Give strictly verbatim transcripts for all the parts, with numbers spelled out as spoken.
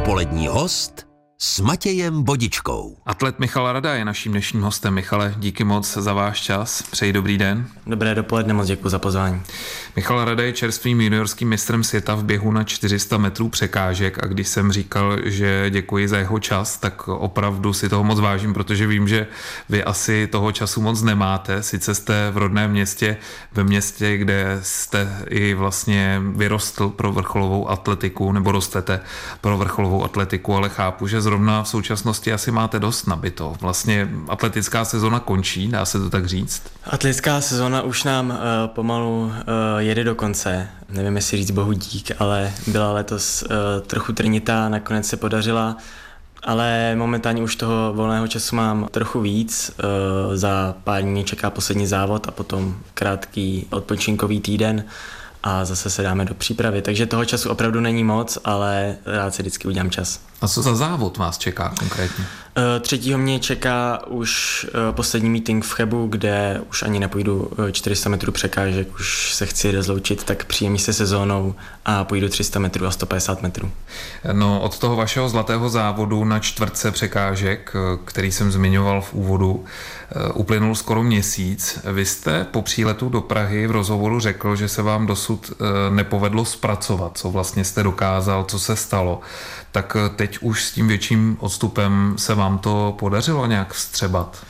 Dopolední host s Matějem Bodičkou. Atlet Michal Rada je naším dnešním hostem. Michale, díky moc za váš čas. Přeji dobrý den. Dobré dopoledne, moc děkuji za pozvání. Michal Rada je čerstvým juniorským mistrem světa v běhu na čtyři sta metrů překážek a když jsem říkal, že děkuji za jeho čas, tak opravdu si toho moc vážím, protože vím, že vy asi toho času moc nemáte. Sice jste v rodném městě, ve městě, kde jste i vlastně vyrostl pro vrcholovou atletiku, nebo rostete pro vrcholovou atletiku, ale chápu, že zrovna v současnosti asi máte dost nabito. Vlastně atletická sezona končí, dá se to tak říct? Atletická sezona už nám uh, pomalu uh, jede do konce. Nevím, jestli říct bohu dík, ale byla letos uh, trochu trnitá, nakonec se podařila, ale momentálně už toho volného času mám trochu víc. Uh, za pár dní čeká poslední závod a potom krátký odpočinkový týden a zase se dáme do přípravy. Takže toho času opravdu není moc, ale rád si vždycky udělám čas. A co za závod vás čeká konkrétně? Třetího mě čeká už poslední meeting v Chebu, kde už ani nepůjdu čtyři sta metrů překážek, už se chci rozloučit tak příjemně se sezónou a půjdu tři sta metrů a sto padesát metrů. No, od toho vašeho zlatého závodu na čtvrtce překážek, který jsem zmiňoval v úvodu, uplynul skoro měsíc. Vy jste po příletu do Prahy v rozhovoru řekl, že se vám dosud nepovedlo zpracovat, co vlastně jste dokázal, co se stalo. Tak teď už s tím větším odstupem se vám to podařilo nějak vstřebat?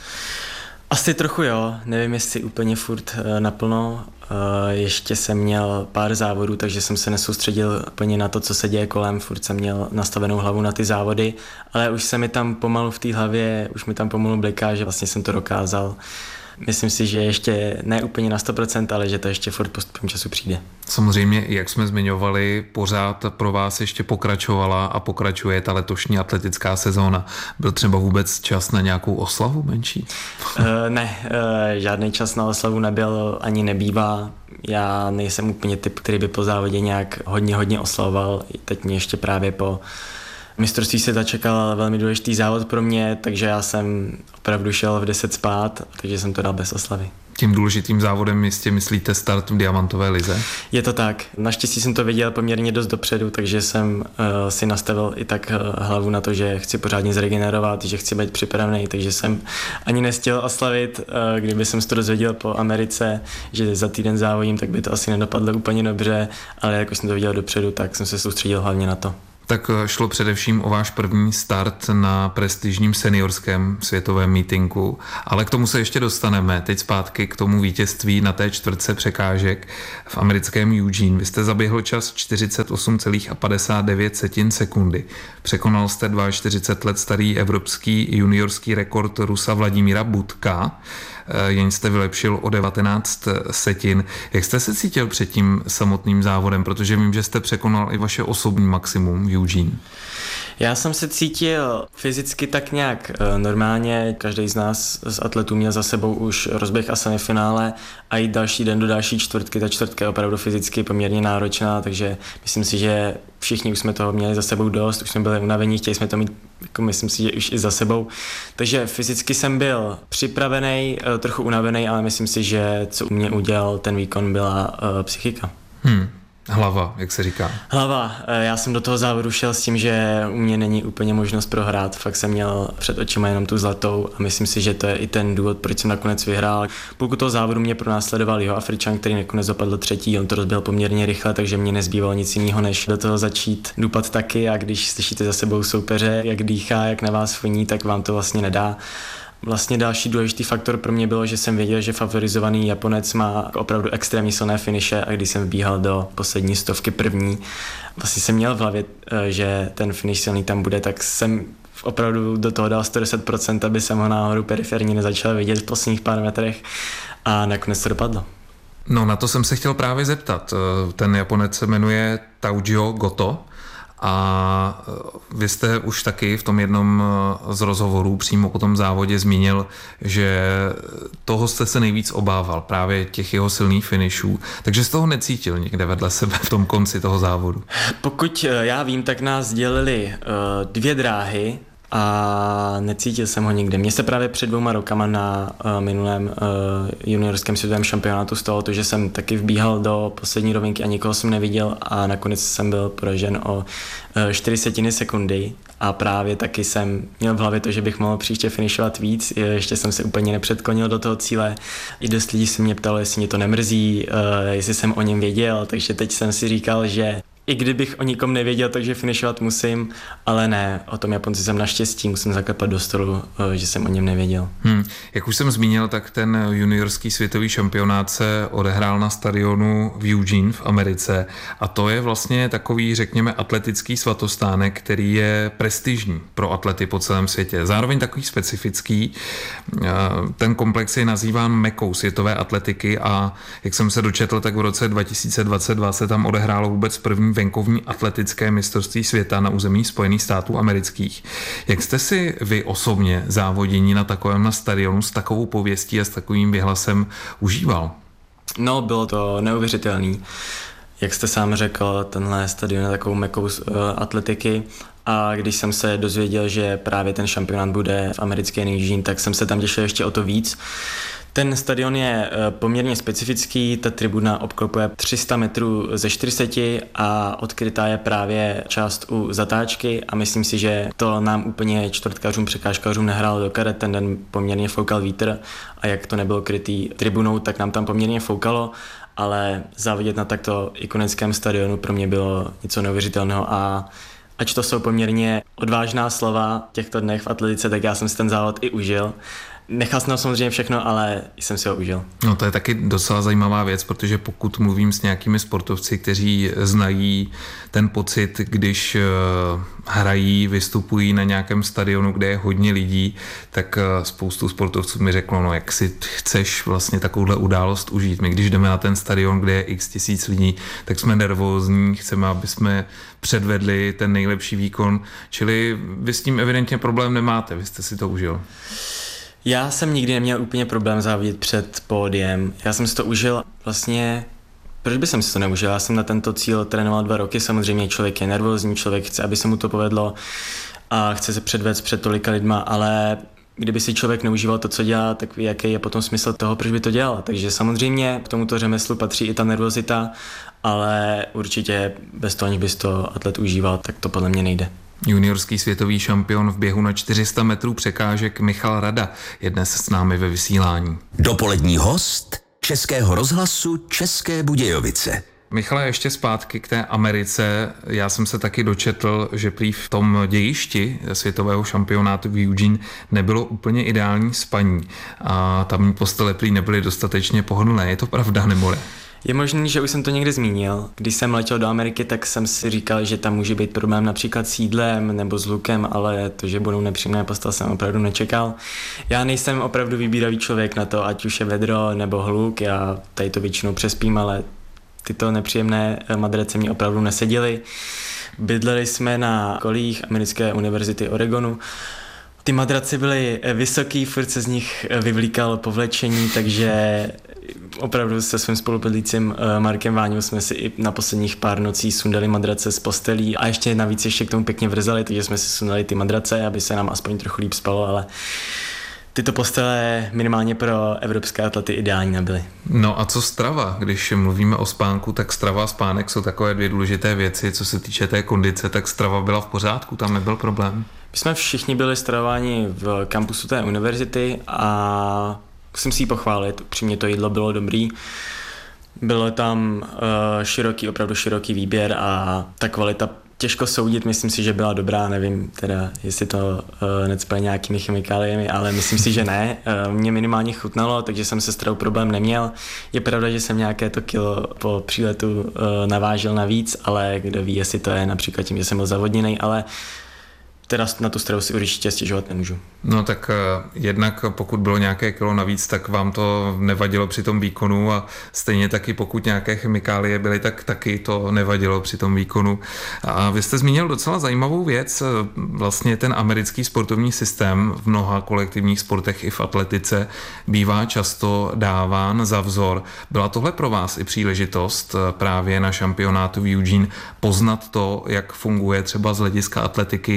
Asi trochu jo, nevím jestli úplně furt naplno. Ještě jsem měl pár závodů, takže jsem se nesoustředil úplně na to, co se děje kolem, furt jsem měl nastavenou hlavu na ty závody, ale už se mi tam pomalu v té hlavě, už mi tam pomalu bliká, že vlastně jsem to dokázal. Myslím si, že ještě ne úplně na sto procent, ale že to ještě furt postupem času přijde. Samozřejmě, jak jsme zmiňovali, pořád pro vás ještě pokračovala a pokračuje ta letošní atletická sezóna. Byl třeba vůbec čas na nějakou oslavu menší? uh, ne, uh, žádný čas na oslavu nebyl, ani nebývá. Já nejsem úplně typ, který by po závodě nějak hodně, hodně oslavoval. Teď mě ještě právě po mistrovství světa čekal velmi důležitý závod pro mě, takže já jsem opravdu šel v deset spát, takže jsem to dal bez oslavy. Tím důležitým závodem jistě myslíte start v diamantové lize? Je to tak. Naštěstí jsem to věděl poměrně dost dopředu, takže jsem uh, si nastavil i tak uh, hlavu na to, že chci pořádně zregenerovat, že chci být připravený, takže jsem ani nestihl oslavit. Uh, kdyby jsem se to dozvěděl po Americe, že za týden závodím, tak by to asi nedopadlo úplně dobře, ale jako jsem to věděl dopředu, tak jsem se soustředil hlavně na to. Tak šlo především o váš první start na prestižním seniorském světovém meetingu, ale k tomu se ještě dostaneme. Teď zpátky k tomu vítězství na té čtvrtce překážek v americkém Eugene. Vy jste zaběhl čas čtyřicet osm celá padesát devět sekundy. Překonal jste čtyřicet dva let starý evropský juniorský rekord Rusa Vladimíra Budka, jen jste vylepšil o devatenáct setin. Jak jste se cítil před tím samotným závodem, protože vím, že jste překonal i vaše osobní maximum v Eugene? Já jsem se cítil fyzicky tak nějak normálně, každý z nás z atletů měl za sebou už rozběh a semifinále a i další den do další čtvrtky. Ta čtvrtka je opravdu fyzicky poměrně náročná, takže myslím si, že všichni už jsme toho měli za sebou dost, už jsme byli unavení, chtěli jsme to mít, jako myslím si, že už i za sebou. Takže fyzicky jsem byl připravený, trochu unavený, ale myslím si, že co u mě udělal ten výkon byla uh, psychika. Hmm. Hlava, jak se říká. Hlava. Já jsem do toho závodu šel s tím, že u mě není úplně možnost prohrát. Fakt jsem měl před očima jenom tu zlatou a myslím si, že to je i ten důvod, proč jsem nakonec vyhrál. Půlku toho závodu mě pronásledoval jeho Afričan, který nakonec dopadl třetí. On to rozbil poměrně rychle, takže mě nezbývalo nic jiného, než do toho začít dupat taky. A když slyšíte za sebou soupeře, jak dýchá, jak na vás foní, tak vám to vlastně nedá. Vlastně další důležitý faktor pro mě bylo, že jsem věděl, že favorizovaný Japonec má opravdu extrémně silné finiše a když jsem vbíhal do poslední stovky první, vlastně jsem měl v hlavě, že ten finish silný tam bude, tak jsem opravdu do toho dal sto deset procent, aby jsem ho náhodou periferně nezačal vidět v posledních pár metrech a nakonec to dopadlo. No, na to jsem se chtěl právě zeptat. Ten Japonec se jmenuje Taujio Goto. A vy jste už taky v tom jednom z rozhovorů přímo po tom závodě zmínil, že toho jste se nejvíc obával, právě těch jeho silných finishů, takže jste ho necítil někde vedle sebe v tom konci toho závodu. Pokud já vím, tak nás dělili dvě dráhy a necítil jsem ho nikde. Mně se právě před dvouma rokama na uh, minulém uh, juniorském světovém šampionátu stalo to, že jsem taky vbíhal do poslední rovinky a nikoho jsem neviděl a nakonec jsem byl poražen o uh, čtyři setiny sekundy a právě taky jsem měl v hlavě to, že bych mohl příště finišovat víc, ještě jsem se úplně nepředklonil do toho cíle. I dost lidí se mě ptalo, jestli mě to nemrzí, uh, jestli jsem o něm věděl, takže teď jsem si říkal, že i kdybych o nikom nevěděl, takže finišovat musím, ale ne, o tom Japonci jsem naštěstí, musím zaklepat do stolu, že jsem o něm nevěděl. Hmm. Jak už jsem zmínil, tak ten juniorský světový šampionát se odehrál na stadionu v Eugene v Americe a to je vlastně takový, řekněme, atletický svatostánek, který je prestižní pro atlety po celém světě. Zároveň takový specifický. Ten komplex je nazýván Mekou světové atletiky a jak jsem se dočetl, tak v roce dva tisíce dvacet dva se tam odehrálo vůbec první venkovní atletické mistrovství světa na území Spojených států amerických. Jak jste si vy osobně závodění na takovém stadionu s takovou pověstí a s takovým vyhlasem užíval? No, bylo to neuvěřitelný. Jak jste sám řekl, tenhle stadion je takovou mekou uh, atletiky a když jsem se dozvěděl, že právě ten šampionát bude v americké Eugene, tak jsem se tam těšil ještě o to víc. Ten stadion je poměrně specifický, ta tribuna obklopuje tři sta metrů ze čtyřicet a odkrytá je právě část u zatáčky a myslím si, že to nám úplně čtvrtkařům, překážkařům nehrálo do karet, ten den poměrně foukal vítr a jak to nebylo krytý tribunou, tak nám tam poměrně foukalo, ale závodit na takto ikonickém stadionu pro mě bylo něco neuvěřitelného a ač to jsou poměrně odvážná slova v těchto dnech v atletice, tak já jsem si ten závod i užil. Nechal jsem samozřejmě všechno, ale jsem si ho užil. No to je taky docela zajímavá věc, protože pokud mluvím s nějakými sportovci, kteří znají ten pocit, když hrají, vystupují na nějakém stadionu, kde je hodně lidí, tak spoustu sportovců mi řeklo, no jak si chceš vlastně takovouhle událost užít. My když jdeme na ten stadion, kde je x tisíc lidí, tak jsme nervózní, chceme, aby jsme předvedli ten nejlepší výkon, čili vy s tím evidentně problém nemáte, vy jste si to užil. Já jsem nikdy neměl úplně problém závodit před pódiem. Já jsem si to užil vlastně, proč by jsem si to neužil? Já jsem na tento cíl trénoval dva roky, samozřejmě člověk je nervózní, člověk chce, aby se mu to povedlo a chce se předvést před tolika lidma, ale kdyby si člověk neužíval to, co dělá, tak jaký je potom smysl toho, proč by to dělal? Takže samozřejmě k tomuto řemeslu patří i ta nervozita, ale určitě bez toho, aniž bys to atlet užíval, tak to podle mě nejde. Juniorský světový šampion v běhu na čtyři sta metrů překážek Michal Rada je dnes s námi ve vysílání. Dopolední host Českého rozhlasu České Budějovice. Michale, ještě zpátky k té Americe. Já jsem se taky dočetl, že prý v tom dějišti světového šampionátu v Eugene nebylo úplně ideální spaní a tamní postele prý nebyly dostatečně pohodlné. Je to pravda nebo ne? Je možný, že už jsem to někde zmínil. Když jsem letěl do Ameriky, tak jsem si říkal, že tam může být problém například s jídlem nebo s lukem, ale to, že budou nepříjemné postele, jsem opravdu nečekal. Já nejsem opravdu vybíravý člověk na to, ať už je vedro nebo hluk, já tady to většinou přespím, ale tyto nepříjemné madrace mě opravdu neseděly. Bydleli jsme na kolích americké univerzity Oregonu. Ty madrace byly vysoký, furt se z nich vyvlíkalo povlečení, takže opravdu se svým spolubydlícím Markem Váňou jsme si i na posledních pár nocí sundali madrace z postelí a ještě navíc ještě k tomu pěkně vrzali, takže jsme si sundali ty madrace, aby se nám aspoň trochu líp spalo, ale tyto postele minimálně pro evropské atlety ideální nebyly. No a co strava? Když mluvíme o spánku, tak strava a spánek jsou takové dvě důležité věci. Co se týče té kondice, tak strava byla v pořádku, tam nebyl problém? My jsme všichni byli stravováni v kampusu té univerzity a musím si ji pochválit, upřímně to jídlo bylo dobrý. Bylo tam uh, široký, opravdu široký výběr a ta kvalita těžko soudit, myslím si, že byla dobrá, nevím teda, jestli to uh, necpali nějakými chemikáliemi, ale myslím si, že ne. Uh, mě minimálně chutnalo, takže jsem se stravou problém neměl. Je pravda, že jsem nějaké to kilo po příletu uh, navážil navíc, ale kdo ví, jestli to je například tím, že jsem byl zavodněnej, ale teda na tu stravu si určitě stěžovat nemůžu. No tak jednak pokud bylo nějaké kilo navíc, tak vám to nevadilo při tom výkonu a stejně taky pokud nějaké chemikálie byly, tak taky to nevadilo při tom výkonu. A vy jste zmínil docela zajímavou věc, vlastně ten americký sportovní systém v mnoha kolektivních sportech i v atletice bývá často dáván za vzor. Byla tohle pro vás i příležitost právě na šampionátu v Eugene poznat to, jak funguje třeba z hlediska atletiky v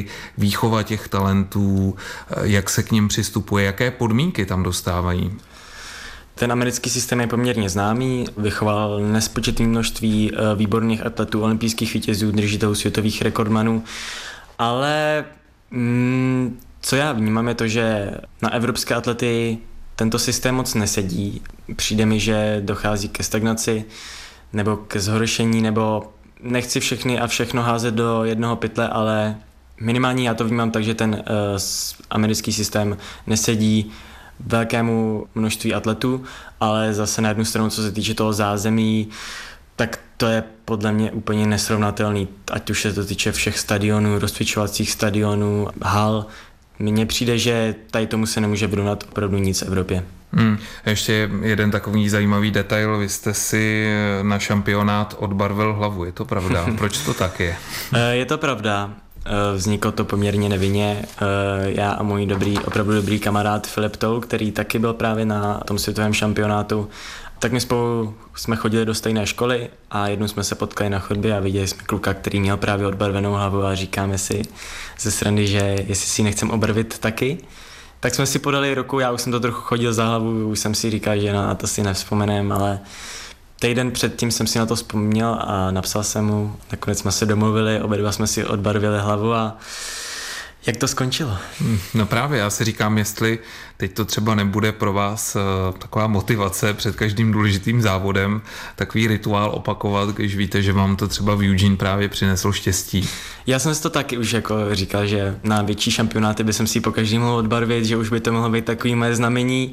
výchova těch talentů, jak se k nim přistupuje, jaké podmínky tam dostávají? Ten americký systém je poměrně známý, vychoval nespočetné množství výborných atletů, olympijských vítězů, držitelů světových rekordmanů, ale mm, co já vnímám je to, že na evropské atlety tento systém moc nesedí. Přijde mi, že dochází ke stagnaci nebo ke zhoršení, nebo nechci všechny a všechno házet do jednoho pytle, ale minimálně já to vnímám tak, že ten uh, americký systém nesedí velkému množství atletů, ale zase na jednu stranu, co se týče toho zázemí, tak to je podle mě úplně nesrovnatelný, ať už se to týče všech stadionů, rozcvičovacích stadionů, hal. Mně přijde, že tady tomu se nemůže vyrovnat opravdu nic v Evropě. Hmm. Ještě jeden takový zajímavý detail, vy jste si na šampionát odbarvil hlavu, je to pravda? Proč to tak je? Je to pravda. Vzniklo to poměrně nevinně. Já a můj dobrý, opravdu dobrý kamarád Filip Toul, který taky byl právě na tom světovém šampionátu, tak my spolu jsme chodili do stejné školy a jednou jsme se potkali na chodbě a viděli jsme kluka, který měl právě odbarvenou hlavu a říkáme si ze srandy, že jestli si ji nechcem obarvit taky. Tak jsme si podali ruku, já už jsem to trochu chodil za hlavu, už jsem si říkal, že na to si nevzpomenem, ale týden předtím jsem si na to vzpomněl a napsal jsem mu, nakonec jsme se domluvili, oba dva jsme si odbarvili hlavu a jak to skončilo? No právě, já si říkám, jestli teď to třeba nebude pro vás uh, taková motivace před každým důležitým závodem, takový rituál opakovat, když víte, že vám to třeba v Eugene právě přineslo štěstí. Já jsem si to taky už jako říkal, že na větší šampionáty by jsem si po každý mohl odbarvit, že už by to mohlo být takový moje znamení.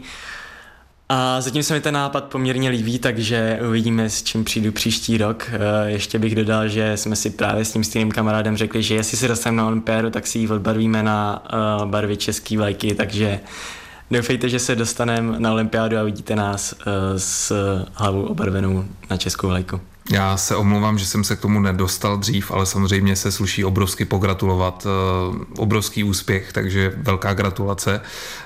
A zatím se mi ten nápad poměrně líbí, takže uvidíme, s čím přijdu příští rok. Ještě bych dodal, že jsme si právě s tím stejným kamarádem řekli, že jestli se dostaneme na olympiádu, tak si ji odbarvíme na barvy české vlajky, takže doufejte, že se dostaneme na olympiádu a vidíte nás s hlavou obarvenou na českou vlajku. Já se omlouvám, že jsem se k tomu nedostal dřív, ale samozřejmě se sluší obrovsky pogratulovat. Obrovský úspěch, takže velká gratulace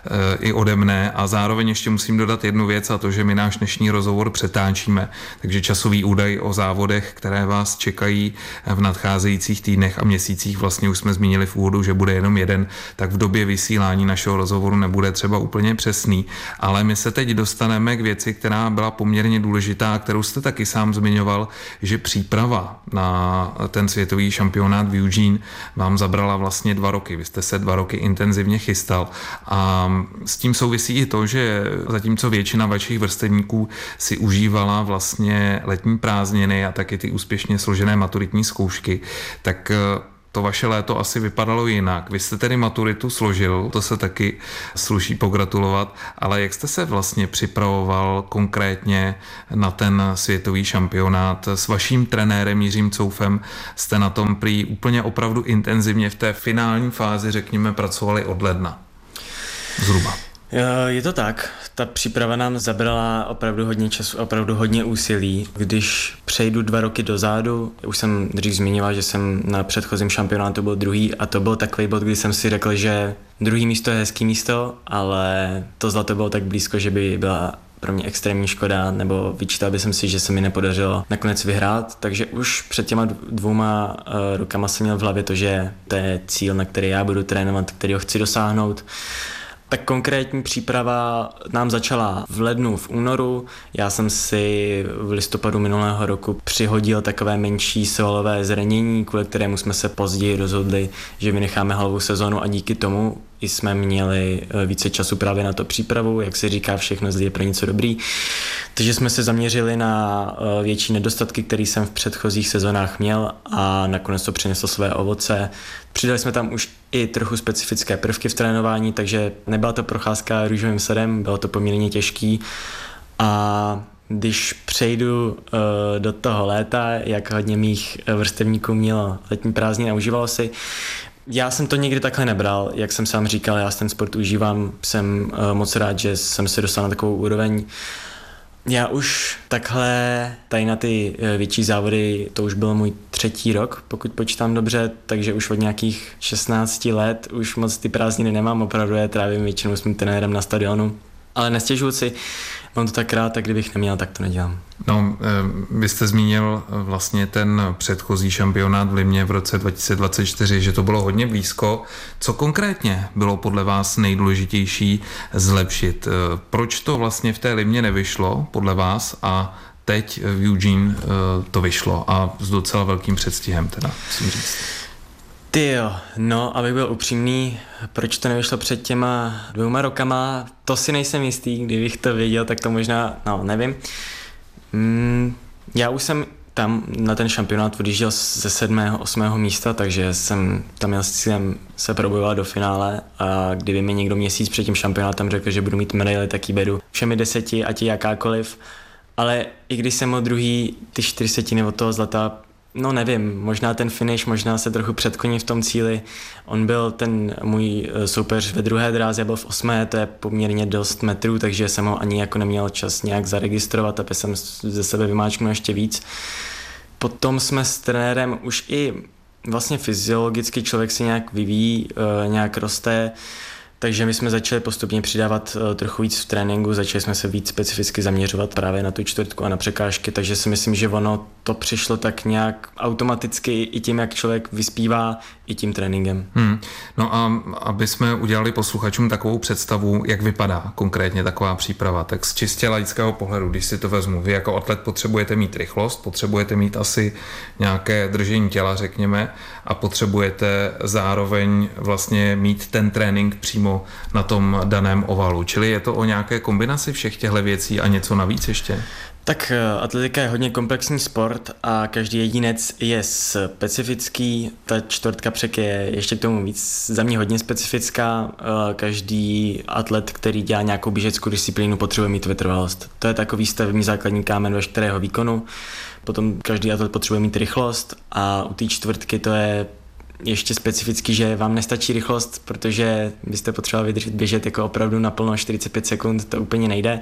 i ode mne. A zároveň ještě musím dodat jednu věc, a to, že my náš dnešní rozhovor přetáčíme. Takže časový údaj o závodech, které vás čekají v nadcházejících týdnech a měsících, vlastně už jsme zmínili v úvodu, že bude jenom jeden, tak v době vysílání našeho rozhovoru nebude třeba úplně přesný. Ale my se teď dostaneme k věci, která byla poměrně důležitá, kterou jste taky sám zmiňoval, že příprava na ten světový šampionát v Eugene vám zabrala vlastně dva roky. Vy jste se dva roky intenzivně chystal a s tím souvisí i to, že zatímco většina vašich vrstevníků si užívala vlastně letní prázdniny a taky ty úspěšně složené maturitní zkoušky, tak to vaše léto asi vypadalo jinak. Vy jste tedy maturitu složil, to se taky sluší pogratulovat, ale jak jste se vlastně připravoval konkrétně na ten světový šampionát? S vaším trenérem Jiřím Coufem jste na tom prý úplně opravdu intenzivně v té finální fázi, řekněme, pracovali od ledna. Zhruba. Je to tak. Ta příprava nám zabrala opravdu hodně času, opravdu hodně úsilí. Když přejdu dva roky dozadu, už jsem dřív zmiňoval, že jsem na předchozím šampionátu byl druhý a to byl takový bod, kdy jsem si řekl, že druhý místo je hezký místo, ale to zlato bylo tak blízko, že by byla pro mě extrémní škoda, nebo vyčítal bych si, že se mi nepodařilo nakonec vyhrát, takže už před těma dvouma uh, rokama jsem měl v hlavě to, že to je cíl, na který já budu trénovat, kterýho chci dosáhnout. Tak konkrétní příprava nám začala v lednu, v únoru. Já jsem si v listopadu minulého roku přihodil takové menší svalové zranění, kvůli kterému jsme se později rozhodli, že vynecháme halovou sezonu a díky tomu jsme měli více času právě na to přípravu, jak se říká, všechno zde je pro něco dobrý. Takže jsme se zaměřili na větší nedostatky, které jsem v předchozích sezonách měl a nakonec to přineslo své ovoce. Přidali jsme tam už i trochu specifické prvky v trénování, takže nebyla to procházka růžovým sadem, bylo to poměrně těžký. A když přejdu uh, do toho léta, jak hodně mých vrstevníků mělo letní prázdniny a užívalo si, já jsem to nikdy takhle nebral, jak jsem sám říkal, já ten sport užívám, jsem uh, moc rád, že jsem se dostal na takovou úroveň. Já už takhle tady na ty větší závody, to už byl můj třetí rok, pokud počítám dobře, takže už od nějakých šestnácti let už moc ty prázdniny nemám, opravdu je trávím většinou s mým trenérem na stadionu. ale nestěžuju si, mám to tak rád, tak kdybych neměl, tak to nedělám. No, vy jste zmínil vlastně ten předchozí šampionát v Limě v roce dva tisíce dvacet čtyři, že to bylo hodně blízko. Co konkrétně bylo podle vás nejdůležitější zlepšit? Proč to vlastně v té Limě nevyšlo podle vás a teď v Eugene to vyšlo a s docela velkým předstihem teda, musím říct? Ty jo, no, abych byl upřímný, proč to nevyšlo před těma dvěma rokama, to si nejsem jistý, kdybych to věděl, tak to možná, no, nevím. Mm, já už jsem tam na ten šampionát odjížděl ze sedmého, osmého místa, takže jsem tam měl s cílem se probojovat do finále a kdyby mi někdo měsíc před tím šampionátem řekl, že budu mít medaili, tak ji beru všemi deseti, ať je jakákoliv, ale i když jsem o druhý ty čtyři setiny od toho zlata, no nevím, možná ten finish, možná se trochu předkoní v tom cíli. On byl ten můj soupeř ve druhé dráze, byl v osmé, to je poměrně dost metrů, takže jsem ho ani jako neměl čas nějak zaregistrovat, aby jsem ze sebe vymáčknul ještě víc. Potom jsme s trenérem už i vlastně fyziologicky člověk se nějak vyvíjí, nějak roste, takže my jsme začali postupně přidávat trochu víc v tréninku, začali jsme se víc specificky zaměřovat právě na tu čtvrtku a na překážky, takže si myslím, že ono to přišlo tak nějak automaticky i tím, jak člověk vyspívá, i tím tréninkem. Hmm. No a aby jsme udělali posluchačům takovou představu, jak vypadá konkrétně taková příprava, tak z čistě laického pohledu, když si to vezmu, vy jako atlet potřebujete mít rychlost, potřebujete mít asi nějaké držení těla, řekněme, a potřebujete zároveň vlastně mít ten trénink přímo na tom daném ovalu. Čili je to o nějaké kombinaci všech těchto věcí a něco navíc ještě? Tak atletika je hodně komplexní sport a každý jedinec je specifický. Ta čtvrtka přek je ještě k tomu víc za mě hodně specifická. Každý atlet, který dělá nějakou běžeckou disciplínu, potřebuje mít vytrvalost. To je takový stavební základní kámen veškerého výkonu. Potom každý atlet potřebuje mít rychlost a u té čtvrtky to je ještě specifický, že vám nestačí rychlost, protože byste potřebovali vydržet běžet jako opravdu naplno čtyřicet pět sekund, to úplně nejde.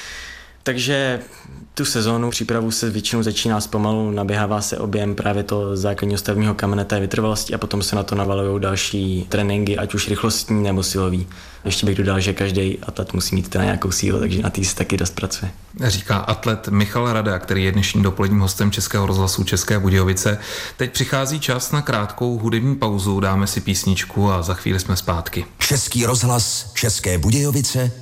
Takže tu sezónu přípravu se většinou začíná zpomalu, naběhává se objem právě toho základního stavebního kamene té vytrvalosti a potom se na to navalují další tréninky, ať už rychlostní nebo silový. Ještě bych dodal, že každý atlet musí mít teda nějakou sílu, takže na té se taky dost pracuje. Říká atlet Michal Rada, který je dnešním dopoledním hostem Českého rozhlasu České Budějovice. Teď přichází čas na krátkou hudební pauzu, dáme si písničku a za chvíli jsme zpátky. Český rozhlas České Budějovice